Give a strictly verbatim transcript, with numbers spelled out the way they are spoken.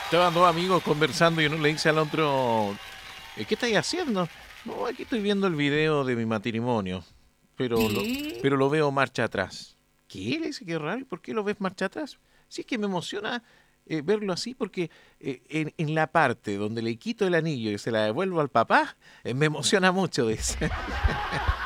Estaban dos amigos conversando y uno le dice al otro, "Eh, ¿qué estáis haciendo? No, aquí estoy viendo el video de mi matrimonio, pero lo, ¿Qué? pero lo veo marcha atrás. ¿Qué? Le dice, qué raro, ¿y por qué lo ves marcha atrás? Sí, es que me emociona eh, verlo así porque eh, en, en la parte donde le quito el anillo y se la devuelvo al papá, eh, me emociona mucho, dice.